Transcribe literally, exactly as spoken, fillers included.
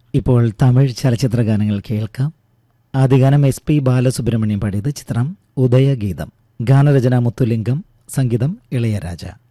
ഇപ്പോൾ തമിഴ് ചലച്ചിത്ര ഗാനങ്ങൾ കേൾക്കാം. ആദ്യ ഗാനം എസ് പി ബാലസുബ്രഹ്മണ്യം പാടിയത്. ചിത്രം ഉദയഗീതം. ഗാനരചന മുത്തുലിംഗം, സംഗീതം ഇളയരാജ.